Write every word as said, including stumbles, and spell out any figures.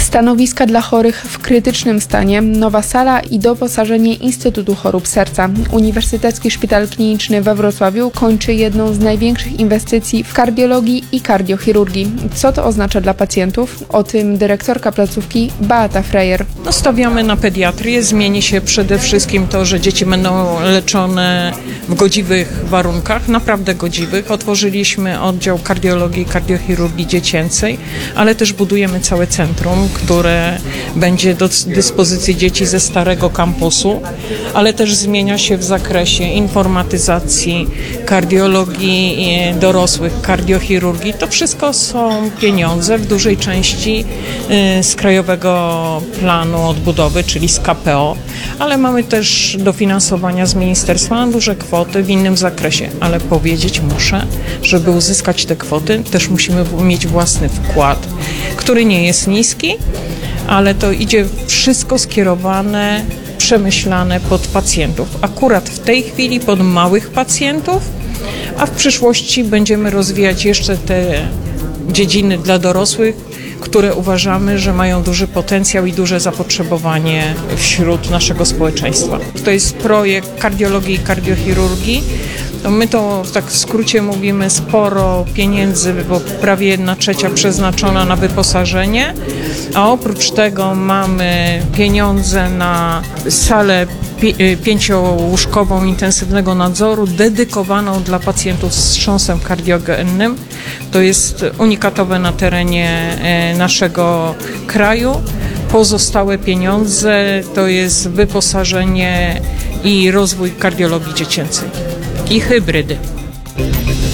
Stanowiska dla chorych w krytycznym stanie, nowa sala i doposażenie Instytutu Chorób Serca. Uniwersytecki Szpital Kliniczny we Wrocławiu kończy jedną z największych inwestycji w kardiologii i kardiochirurgii. Co to oznacza dla pacjentów? O tym dyrektorka placówki Beata Frejer. No, stawiamy na pediatrię. Zmieni się przede wszystkim to, że dzieci będą leczone w godziwych warunkach, naprawdę godziwych. Otworzyliśmy oddział kardiologii i kardiochirurgii dziecięcej, ale też budujemy całe centrum, które będzie do dyspozycji dzieci ze starego kampusu, ale też zmienia się w zakresie informatyzacji, kardiologii dorosłych, kardiochirurgii. To wszystko są pieniądze w dużej części z Krajowego Planu Odbudowy, czyli z K P O, ale mamy też dofinansowania z ministerstwa na duże kwoty w innym zakresie, ale powiedzieć muszę, żeby uzyskać te kwoty, też musimy mieć własny wkład, który nie jest niski, ale to idzie wszystko skierowane, przemyślane pod pacjentów. Akurat w tej chwili pod małych pacjentów, a w przyszłości będziemy rozwijać jeszcze te dziedziny dla dorosłych, które uważamy, że mają duży potencjał i duże zapotrzebowanie wśród naszego społeczeństwa. To jest projekt kardiologii i kardiochirurgii. To my to tak w skrócie mówimy sporo pieniędzy, bo prawie jedna trzecia przeznaczona na wyposażenie, a oprócz tego mamy pieniądze na salę pi- pięciołóżkową intensywnego nadzoru dedykowaną dla pacjentów z wstrząsem kardiogennym. To jest unikatowe na terenie naszego kraju. Pozostałe pieniądze to jest wyposażenie i rozwój kardiologii dziecięcej i hybrydy.